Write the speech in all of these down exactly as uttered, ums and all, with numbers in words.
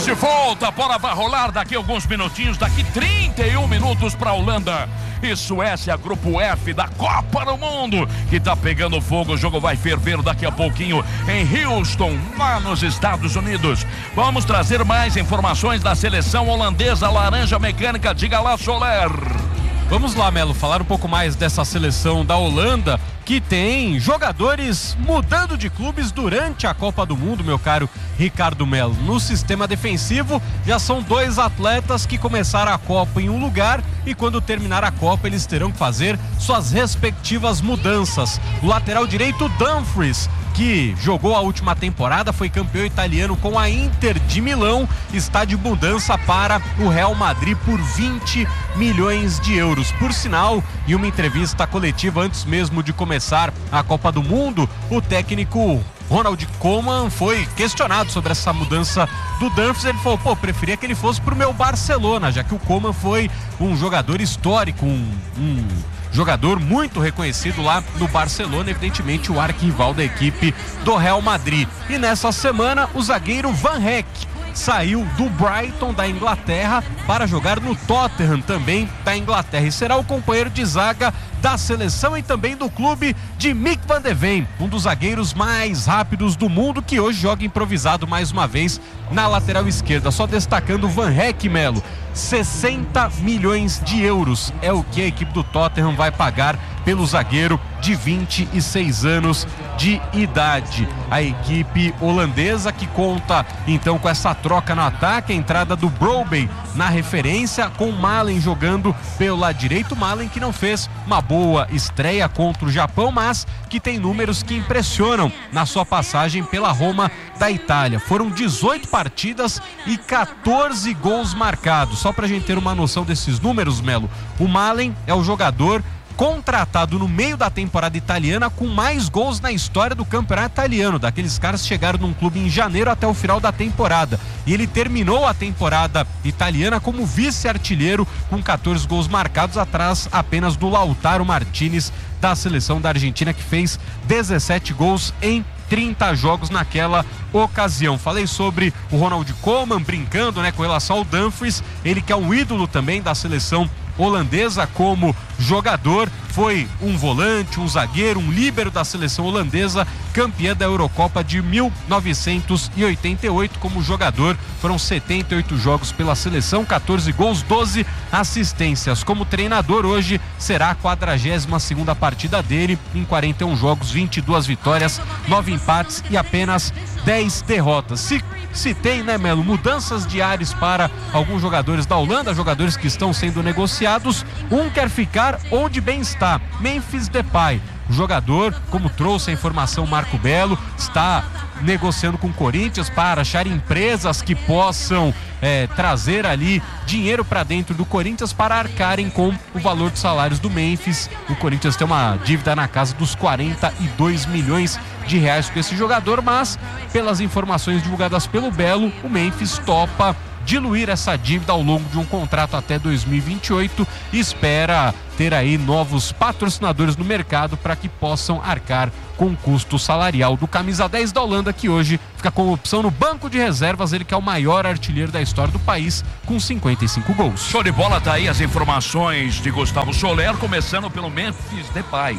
de volta, a bola vai rolar daqui a alguns minutinhos, daqui trinta e um minutos para a Holanda e Suécia, grupo F da Copa do Mundo, que tá pegando fogo. O jogo vai ferver daqui a pouquinho em Houston, lá nos Estados Unidos. Vamos trazer mais informações da seleção holandesa laranja mecânica. Diga lá, Soler. Vamos lá, Melo, falar um pouco mais dessa seleção da Holanda, que tem jogadores mudando de clubes durante a Copa do Mundo, meu caro Ricardo Melo. No sistema defensivo, já são dois atletas que começaram a Copa em um lugar e quando terminar a Copa eles terão que fazer suas respectivas mudanças. O lateral direito, Dumfries, que jogou a última temporada, foi campeão italiano com a Inter de Milão, está de mudança para o Real Madrid por vinte milhões de euros. Por sinal, em uma entrevista coletiva antes mesmo de começar a Copa do Mundo, o técnico Ronald Koeman foi questionado sobre essa mudança do Dumfries. Ele falou, pô, preferia que ele fosse pro meu Barcelona, já que o Koeman foi um jogador histórico, um... um jogador muito reconhecido lá no Barcelona, evidentemente o arquirrival da equipe do Real Madrid. E nessa semana o zagueiro Van Dijk saiu do Brighton da Inglaterra para jogar no Tottenham também da Inglaterra e será o companheiro de zaga da seleção e também do clube de Mick van de Ven, um dos zagueiros mais rápidos do mundo, que hoje joga improvisado mais uma vez na lateral esquerda. Só destacando o Van Dijk, Melo, sessenta milhões de euros é o que a equipe do Tottenham vai pagar pelo zagueiro de vinte e seis anos de idade. A equipe holandesa que conta então com essa troca no ataque, a entrada do Brobbey na referência, com o Malen jogando pelo lado direito. Malen que não fez uma boa estreia contra o Japão, mas que tem números que impressionam na sua passagem pela Roma da Itália. Foram dezoito partidas e quatorze gols marcados. Só pra gente ter uma noção desses números, Melo, o Malen é o jogador contratado no meio da temporada italiana com mais gols na história do campeonato italiano. Daqueles caras que chegaram num clube em janeiro até o final da temporada. E ele terminou a temporada italiana como vice-artilheiro com quatorze gols marcados, atrás apenas do Lautaro Martinez da seleção da Argentina, que fez dezessete gols em trinta jogos naquela ocasião. Falei sobre o Ronald Koeman brincando, né, com relação ao Dumfries, ele que é um ídolo também da seleção holandesa como jogador, foi um volante, um zagueiro, um líbero da seleção holandesa, campeã da Eurocopa de mil novecentos e oitenta e oito como jogador. Foram setenta e oito jogos pela seleção, quatorze gols, doze assistências. Como treinador, hoje será a quadragésima segunda partida dele, em quarenta e um jogos, vinte e duas vitórias, nove empates e apenas dez derrotas. Se, se tem, né, Melo, mudanças de ares para alguns jogadores da Holanda, jogadores que estão sendo negociados, um quer ficar onde bem está, Memphis Depay. O jogador, como trouxe a informação Marco Belo, está negociando com o Corinthians para achar empresas que possam é, trazer ali dinheiro para dentro do Corinthians para arcarem com o valor dos salários do Memphis. O Corinthians tem uma dívida na casa dos quarenta e dois milhões de reais com esse jogador, mas pelas informações divulgadas pelo Belo, o Memphis topa diluir essa dívida ao longo de um contrato até dois mil e vinte e oito e espera ter aí novos patrocinadores no mercado para que possam arcar com o custo salarial do camisa dez da Holanda, que hoje fica como opção no banco de reservas, ele que é o maior artilheiro da história do país com cinquenta e cinco gols. Show de bola, tá aí as informações de Gustavo Soler, começando pelo Memphis Depay.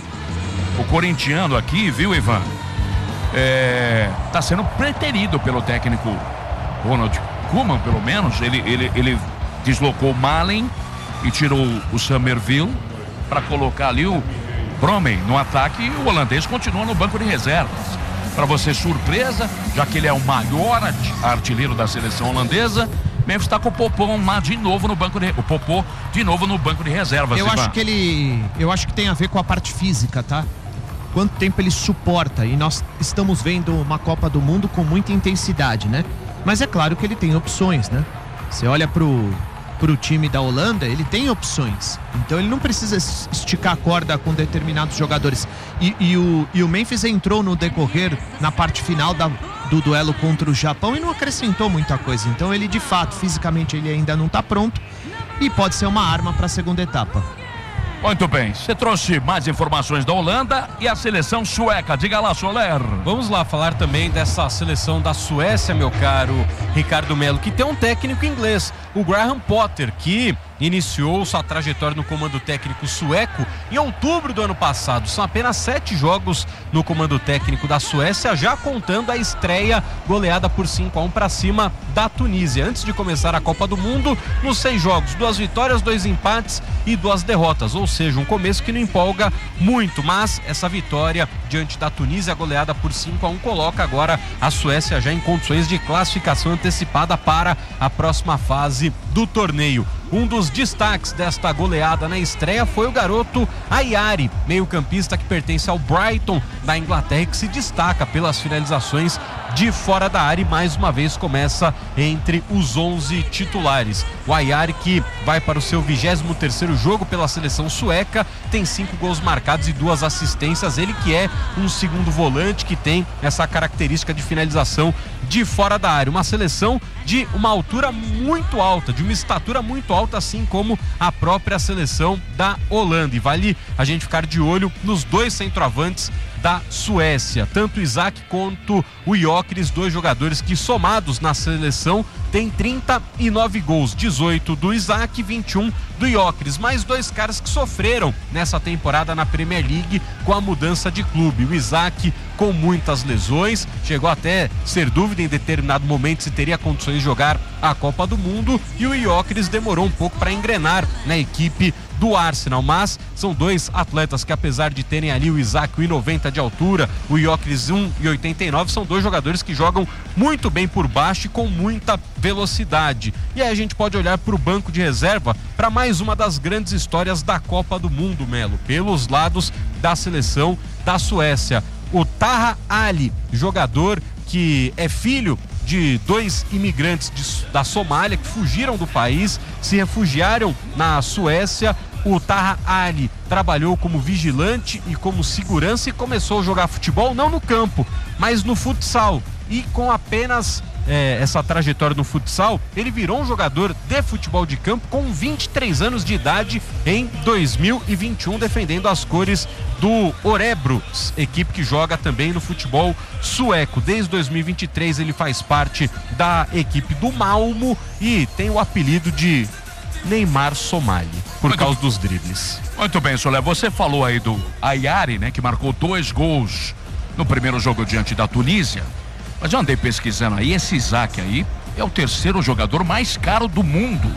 O corintiano aqui, viu, Ivan? É, tá sendo preterido pelo técnico Ronald Koeman, pelo menos. Ele, ele, ele deslocou o Malen e tirou o Summerville para colocar ali o Brobbey no ataque, e o holandês continua no banco de reservas. Para você, surpresa, já que ele é o maior artilheiro da seleção holandesa, Memphis está com o Popô de novo no banco de o Popô de novo no banco de reservas. Eu Ivan. acho que ele, eu acho que tem a ver com a parte física, tá? Quanto tempo ele suporta, e nós estamos vendo uma Copa do Mundo com muita intensidade, né? Mas é claro que ele tem opções, né? Você olha pro, pro time da Holanda, ele tem opções. Então ele não precisa esticar a corda com determinados jogadores. E, e, o, e o Memphis entrou no decorrer, na parte final da, do duelo contra o Japão, e não acrescentou muita coisa. Então ele, de fato, fisicamente ele ainda não está pronto e pode ser uma arma para a segunda etapa. Muito bem, você trouxe mais informações da Holanda e a seleção sueca. Diga lá, Soler. Vamos lá falar também dessa seleção da Suécia, meu caro Ricardo Melo, que tem um técnico inglês, o Graham Potter, que iniciou sua trajetória no comando técnico sueco em outubro do ano passado. São apenas sete jogos no comando técnico da Suécia, já contando a estreia goleada por cinco a um para cima da Tunísia. Antes de começar a Copa do Mundo, nos seis jogos, duas vitórias, dois empates e duas derrotas, ou seja, um começo que não empolga muito, mas essa vitória diante da Tunísia, goleada por cinco a um, coloca agora a Suécia já em condições de classificação antecipada para a próxima fase do torneio. Um dos destaques desta goleada na estreia foi o garoto Ayari, meio-campista que pertence ao Brighton da Inglaterra, que se destaca pelas finalizações de fora da área e mais uma vez começa entre os onze titulares. O Ayari, que vai para o seu vigésimo terceiro jogo pela seleção sueca, tem cinco gols marcados e duas assistências. Ele que é um segundo volante que tem essa característica de finalização de fora da área. Uma seleção de uma altura muito alta, de uma estatura muito alta, assim como a própria seleção da Holanda. E vale a gente ficar de olho nos dois centroavantes da Suécia, tanto o Isaac quanto o Gyökeres, dois jogadores que somados na seleção têm trinta e nove gols, dezoito do Isaac, vinte e um do Gyökeres, mais dois caras que sofreram nessa temporada na Premier League com a mudança de clube. O Isaac com muitas lesões, chegou até ser dúvida em determinado momento se teria condições de jogar a Copa do Mundo, e o Gyökeres demorou um pouco para engrenar na equipe do Arsenal, mas são dois atletas que, apesar de terem ali o Isaac um e noventa de altura, o Gyökeres um e oitenta e nove, são dois jogadores que jogam muito bem por baixo e com muita velocidade. E aí a gente pode olhar para o banco de reserva para mais uma das grandes histórias da Copa do Mundo, Melo, pelos lados da seleção da Suécia. O Taha Ali, jogador que é filho de dois imigrantes de, da Somália que fugiram do país, se refugiaram na Suécia. O Taha Ali trabalhou como vigilante e como segurança e começou a jogar futebol não no campo, mas no futsal. E com apenas é, essa trajetória no futsal, ele virou um jogador de futebol de campo com vinte e três anos de idade em dois mil e vinte e um, defendendo as cores do Örebro, equipe que joga também no futebol sueco. Desde dois mil e vinte e três ele faz parte da equipe do Malmo e tem o apelido de Neymar Somali, por Muito causa dos dribles. Muito bem, Soler, você falou aí do Ayari, né, que marcou dois gols no primeiro jogo diante da Tunísia, mas eu andei pesquisando aí, esse Isaac aí é o terceiro jogador mais caro do mundo.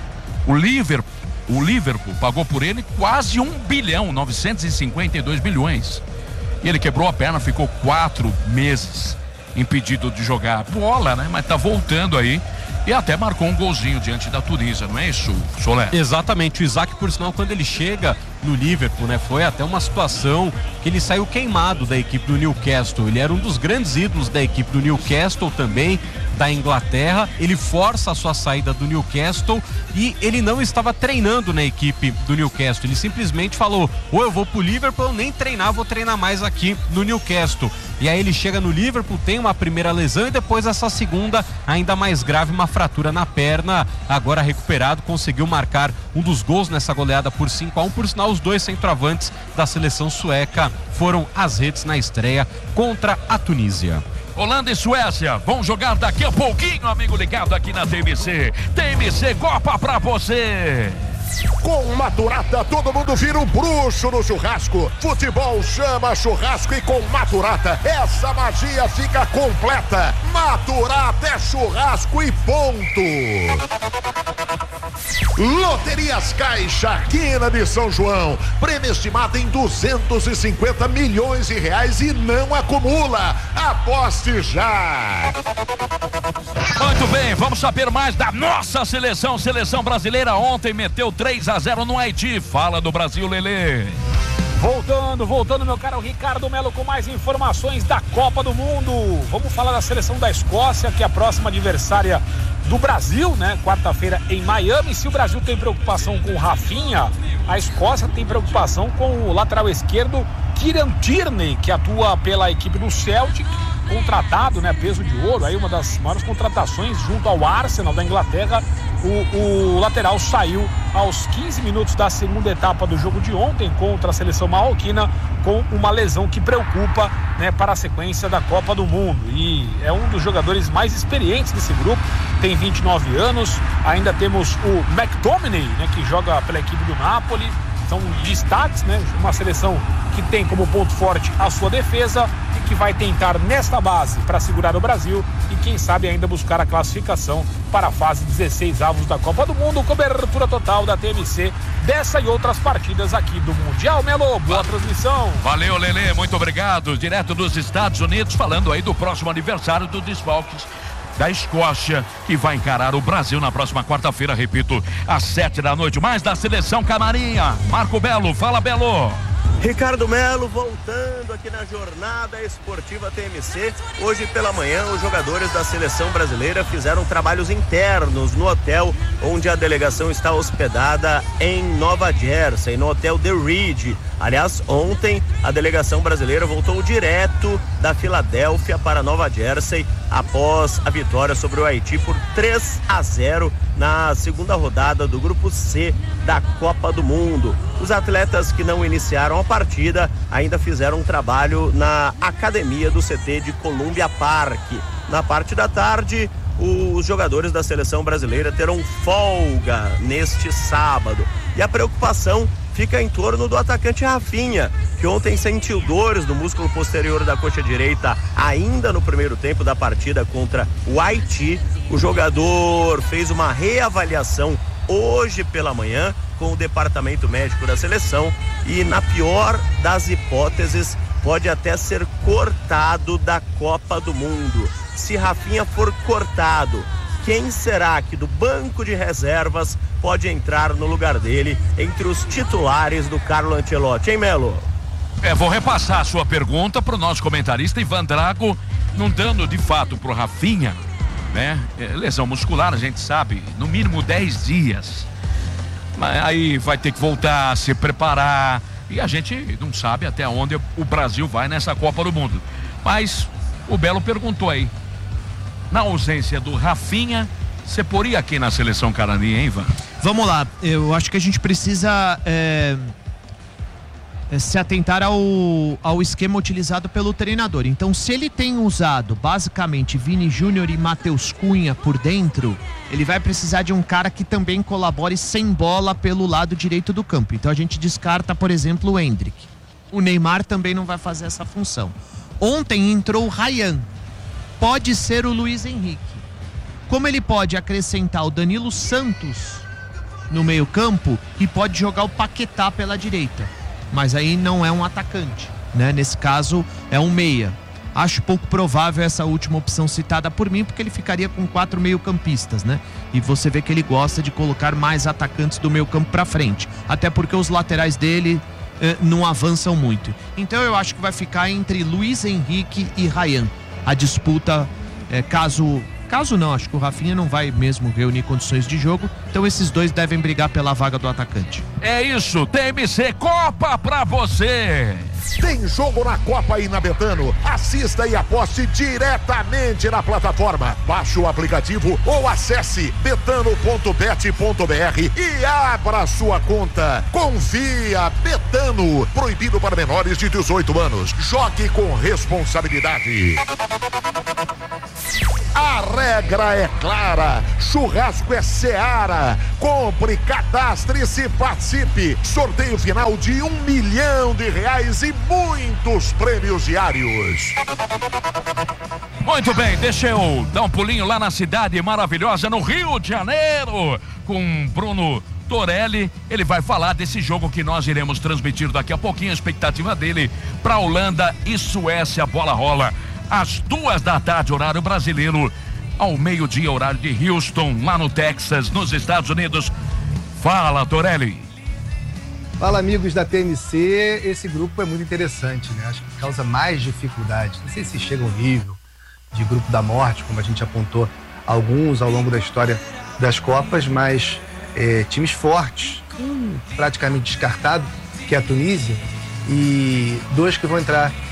O Liverpool, o Liverpool pagou por ele quase um bilhão, novecentos e cinquenta e dois milhões. E ele quebrou a perna, ficou quatro meses impedido de jogar bola, né, mas tá voltando aí. E até marcou um golzinho diante da Tunísia, não é isso, Soler? Exatamente, o Isaac, por sinal, quando ele chega no Liverpool, né, foi até uma situação que ele saiu queimado da equipe do Newcastle. Ele era um dos grandes ídolos da equipe do Newcastle também, da Inglaterra. Ele força a sua saída do Newcastle e ele não estava treinando na equipe do Newcastle. Ele simplesmente falou: ou eu vou pro Liverpool, ou nem treinar, vou treinar mais aqui no Newcastle. E aí ele chega no Liverpool, tem uma primeira lesão e depois essa segunda, ainda mais grave, uma fratura na perna. Agora recuperado, conseguiu marcar um dos gols nessa goleada por cinco a um. Por sinal, os dois centroavantes da seleção sueca foram às redes na estreia contra a Tunísia. Holanda e Suécia vão jogar daqui a pouquinho, amigo ligado aqui na T M C. T M C Copa pra você. Com Maturata, todo mundo vira um bruxo no churrasco. Futebol chama churrasco e com Maturata, essa magia fica completa. Maturata é churrasco e ponto. Loterias Caixa, Quina de São João. Prêmio estimado em duzentos e cinquenta milhões de reais e não acumula. Aposte já. Muito bem, vamos saber mais da nossa seleção. Seleção brasileira ontem meteu três a zero no Haiti. Fala do Brasil, Lelê. Voltando, voltando, meu caro Ricardo Melo, com mais informações da Copa do Mundo. Vamos falar da seleção da Escócia, que é a próxima adversária do Brasil, né? Quarta-feira em Miami. Se o Brasil tem preocupação com o Rafinha, a Escócia tem preocupação com o lateral esquerdo Kieran Tierney, que atua pela equipe do Celtic, contratado, né, peso de ouro, aí uma das maiores contratações junto ao Arsenal da Inglaterra. O, o lateral saiu aos quinze minutos da segunda etapa do jogo de ontem contra a seleção marroquina com uma lesão que preocupa, né, para a sequência da Copa do Mundo. E é um dos jogadores mais experientes desse grupo, tem vinte e nove anos. Ainda temos o McTominay, né, que joga pela equipe do Napoli. São destaques, né? Uma seleção que tem como ponto forte a sua defesa e que vai tentar nesta base para segurar o Brasil e quem sabe ainda buscar a classificação para a fase dezesseis avos da Copa do Mundo. Cobertura total da T M C dessa e outras partidas aqui do Mundial. Melo, boa transmissão. Valeu, Lelê, muito obrigado. Direto dos Estados Unidos, falando aí do próximo aniversário do Desfalques da Escócia, que vai encarar o Brasil na próxima quarta-feira, repito, às sete da noite. Mais da seleção Camarinha. Marco Belo, fala, Belo. Ricardo Melo voltando aqui na jornada esportiva T M C. Hoje pela manhã os jogadores da seleção brasileira fizeram trabalhos internos no hotel onde a delegação está hospedada em Nova Jersey, no hotel The Reed. Aliás, ontem a delegação brasileira voltou direto da Filadélfia para Nova Jersey após a vitória sobre o Haiti por três a zero na segunda rodada do Grupo C da Copa do Mundo. Os atletas que não iniciaram a partida ainda fizeram um trabalho na academia do C T de Columbia Park. Na parte da tarde, os jogadores da seleção brasileira terão folga neste sábado. E a preocupação fica em torno do atacante Rafinha, que ontem sentiu dores no músculo posterior da coxa direita ainda no primeiro tempo da partida contra o Haiti. O jogador fez uma reavaliação hoje pela manhã com o departamento médico da seleção e, na pior das hipóteses, pode até ser cortado da Copa do Mundo. Se Rafinha for cortado, quem será que do banco de reservas pode entrar no lugar dele entre os titulares do Carlo Ancelotti, hein, Melo? É, vou repassar a sua pergunta para o nosso comentarista Ivan Drago, não dando de fato pro Rafinha, né? É, lesão muscular, a gente sabe, no mínimo dez dias. Mas aí vai ter que voltar a se preparar e a gente não sabe até onde o Brasil vai nessa Copa do Mundo. Mas o Belo perguntou aí, na ausência do Rafinha, você poria aqui na seleção canarinha, hein, Ivan? Vamos lá, eu acho que a gente precisa é, é, se atentar ao, ao esquema utilizado pelo treinador. Então, se ele tem usado basicamente Vini Júnior e Matheus Cunha por dentro, ele vai precisar de um cara que também colabore sem bola pelo lado direito do campo. Então a gente descarta, por exemplo, o Endrick. O Neymar também não vai fazer essa função. Ontem entrou o Ryan. Pode ser o Luiz Henrique. Como ele pode acrescentar o Danilo Santos no meio campo e pode jogar o Paquetá pela direita. Mas aí não é um atacante, né? Nesse caso é um meia. Acho pouco provável essa última opção citada por mim, porque ele ficaria com quatro meio-campistas, né? E você vê que ele gosta de colocar mais atacantes do meio campo para frente. Até porque os laterais dele eh, não avançam muito. Então eu acho que vai ficar entre Luiz Henrique e Ryan. A disputa, eh, caso... Caso não, acho que o Rafinha não vai mesmo reunir condições de jogo. Então esses dois devem brigar pela vaga do atacante. É isso, T M C Copa pra você. Tem jogo na Copa aí na Betano. Assista e aposte diretamente na plataforma. Baixe o aplicativo ou acesse betano ponto bet ponto br e abra sua conta. Confia, Betano. Proibido para menores de dezoito anos. Jogue com responsabilidade. A regra é clara, churrasco é Seara. Compre, cadastre-se, participe. Sorteio final de um milhão de reais e muitos prêmios diários. Muito bem, deixa eu dar um pulinho lá na cidade maravilhosa, no Rio de Janeiro, com Bruno Torelli. Ele vai falar desse jogo que nós iremos transmitir daqui a pouquinho. A expectativa dele para Holanda e Suécia. A bola rola às duas da tarde, horário brasileiro, ao meio-dia, horário de Houston, lá no Texas, nos Estados Unidos. Fala, Torelli. Fala, amigos da T M C. Esse grupo é muito interessante, né? Acho que causa mais dificuldade. Não sei se chega ao nível de grupo da morte, como a gente apontou alguns ao longo da história das Copas, mas é, times fortes, um praticamente descartado, que é a Tunísia, e dois que vão entrar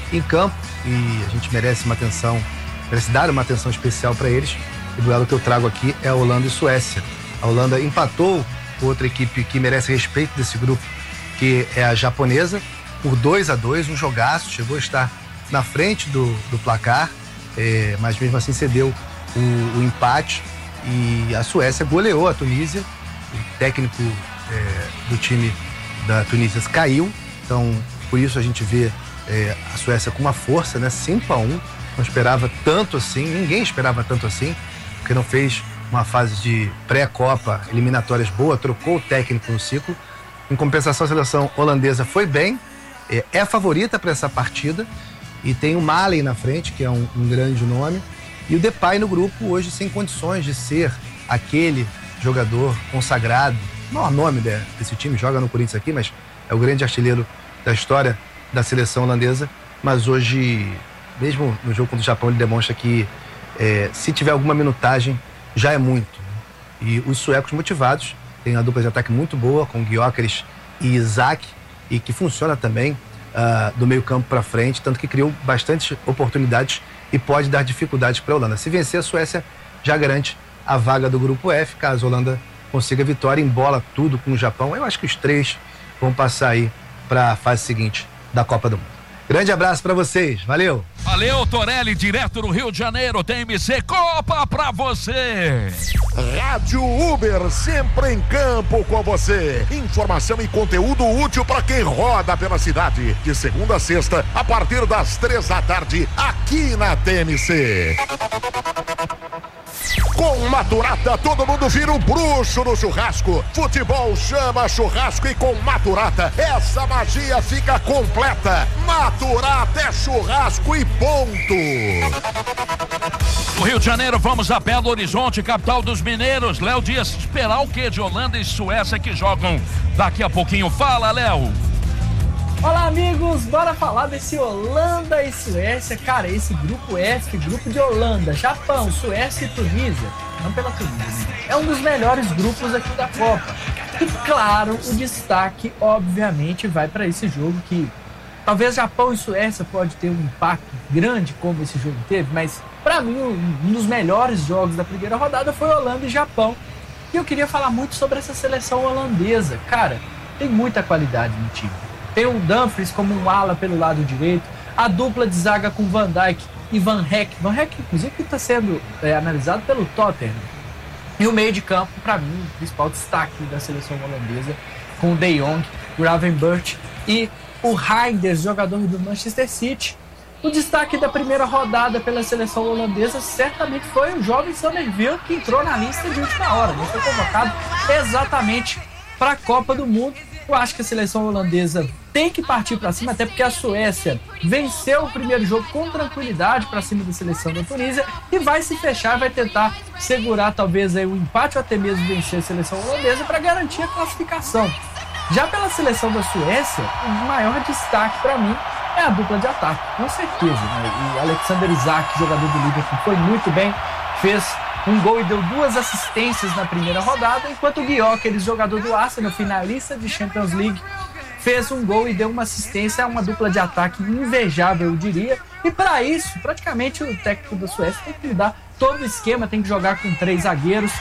em campo e a gente merece uma atenção, merece dar uma atenção especial para eles. O duelo que eu trago aqui é a Holanda e Suécia. A Holanda empatou com outra equipe que merece respeito desse grupo, que é a japonesa, por dois a dois, um jogaço, chegou a estar na frente do, do placar, é, mas mesmo assim cedeu o, o empate e a Suécia goleou a Tunísia. O técnico é, do time da Tunísia caiu, então por isso a gente vê é, a Suécia com uma força, né? cinco a um, não esperava tanto assim, ninguém esperava tanto assim, porque não fez uma fase de pré-copa, eliminatórias boa, trocou o técnico no ciclo. Em compensação, a seleção holandesa foi bem, é, é favorita para essa partida e tem o Malen na frente, que é um, um grande nome, e o Depay no grupo hoje sem condições de ser aquele jogador consagrado, o maior nome desse time, joga no Corinthians aqui, mas é o grande artilheiro da história da seleção holandesa, mas hoje, mesmo no jogo contra o Japão, ele demonstra que é, se tiver alguma minutagem, já é muito. E os suecos motivados, tem uma dupla de ataque muito boa, com Gyökeres e Isaac, e que funciona também uh, do meio campo para frente, tanto que criou bastante oportunidades e pode dar dificuldades para a Holanda. Se vencer, a Suécia já garante a vaga do grupo F, caso a Holanda consiga vitória, embola tudo com o Japão. Eu acho que os três vão passar aí para a fase seguinte da Copa do Mundo. Grande abraço para vocês, valeu! Valeu, Torelli, direto do Rio de Janeiro, T M C Copa pra você! Rádio Uber, sempre em campo com você. Informação e conteúdo útil para quem roda pela cidade. De segunda a sexta, a partir das três da tarde, aqui na T M C. Com Maturata, todo mundo vira um bruxo no churrasco. Futebol chama churrasco e com Maturata, essa magia fica completa. Maturata é churrasco e ponto. No Rio de Janeiro, vamos a Belo Horizonte, capital dos mineiros. Léo Dias, esperar o quê de Holanda e Suécia que jogam daqui a pouquinho? Fala, Léo. Olá, amigos, bora falar desse Holanda e Suécia. Cara, esse grupo F, grupo de Holanda, Japão, Suécia e Tunísia, não pela Tunísia, é um dos melhores grupos aqui da Copa. E claro, o destaque obviamente vai para esse jogo que talvez Japão e Suécia pode ter um impacto grande como esse jogo teve, mas para mim um dos melhores jogos da primeira rodada foi Holanda e Japão. E eu queria falar muito sobre essa seleção holandesa. Cara, tem muita qualidade no time. Tem o Dumfries como um ala pelo lado direito, a dupla de zaga com Van Dijk e Van Heck. Van Heck, inclusive, que está sendo é, analisado pelo Tottenham. E o meio de campo, para mim, o principal destaque da seleção holandesa, com o De Jong, o Gravenberch e o Reinders, jogador do Manchester City. O destaque da primeira rodada pela seleção holandesa certamente foi o jovem Somerville, que entrou na lista de última hora, né? Foi convocado exatamente para a Copa do Mundo. Eu acho que a seleção holandesa tem que partir para cima, até porque a Suécia venceu o primeiro jogo com tranquilidade para cima da seleção da Tunísia e vai se fechar, vai tentar segurar talvez aí o empate ou até mesmo vencer a seleção holandesa para garantir a classificação. Já pela seleção da Suécia, o maior destaque para mim é a dupla de ataque, com certeza, né? O Alexander Isak, jogador do Liverpool, foi muito bem, fez um gol e deu duas assistências na primeira rodada, enquanto o Gyökeres, jogador do Arsenal, finalista de Champions League, fez um gol e deu uma assistência a uma dupla de ataque invejável, eu diria. E para isso, praticamente o técnico da Suécia tem que mudar todo o esquema, tem que jogar com três zagueiros.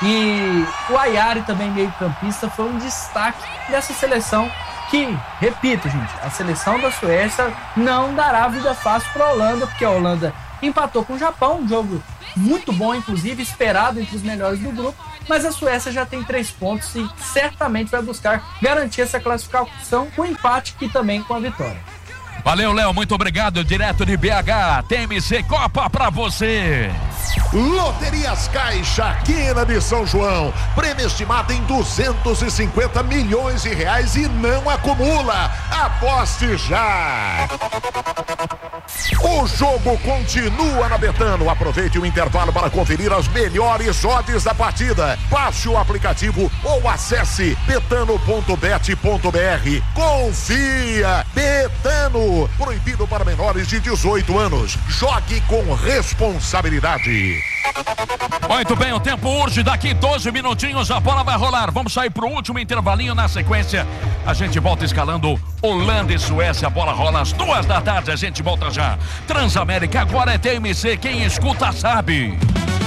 E o Ayari, também meio campista, foi um destaque dessa seleção que, repito, gente, a seleção da Suécia não dará vida fácil para a Holanda, porque a Holanda empatou com o Japão, um jogo muito bom, inclusive, esperado entre os melhores do grupo, mas a Suécia já tem três pontos e certamente vai buscar garantir essa classificação com empate e também com a vitória. Valeu, Léo, muito obrigado, direto de B H, T M C Copa pra você. Loterias Caixa, Quina de São João, prêmio estimado em duzentos e cinquenta milhões de reais e não acumula. Aposte já! O jogo continua na Betano. Aproveite o intervalo para conferir as melhores odds da partida. Baixe o aplicativo ou acesse betano ponto bet ponto br. Confia! Betano! engano. Proibido para menores de dezoito anos. Jogue com responsabilidade. Muito bem, o tempo urge. Daqui doze minutinhos a bola vai rolar. Vamos sair pro último intervalinho. Na sequência, a gente volta escalando Holanda e Suécia. A bola rola às duas da tarde. A gente volta já. Transamérica agora é T M C. Quem escuta sabe.